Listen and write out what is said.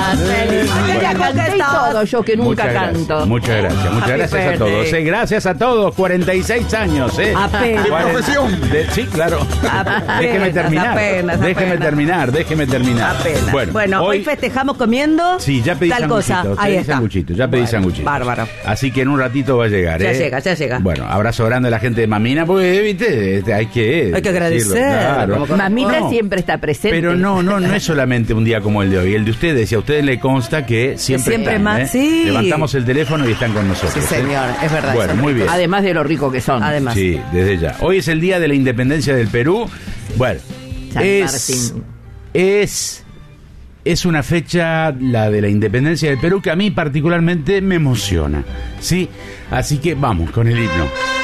Ya canté todo, yo que nunca canto. Muchas gracias a todos. Gracias a todos, 46 años. Apenas. ¿Qué profesión? Sí, claro. Déjeme terminar. Apenas. Bueno, hoy festejamos comiendo. Sí, ya pedí sanguchitos. Ya pedí sanguchitos. Bárbaro. Así que en un ratito va a llegar. Ya llega. Bueno, abrazo grande a la gente de Mamina, porque, viste, hay que agradecer. Claro. Mamita siempre está presente. Pero no es solamente un día como el de hoy. El de ustedes, y a ustedes les consta que siempre están, más. Sí. Levantamos el teléfono y están con nosotros. Sí, señor, es verdad. Bueno, muy bien. Además de lo rico que son. Además. Sí, desde ya. Hoy es el día de la independencia del Perú. Bueno, es una fecha, la de la independencia del Perú, que a mí particularmente me emociona. ¿Sí? Así que vamos con el himno.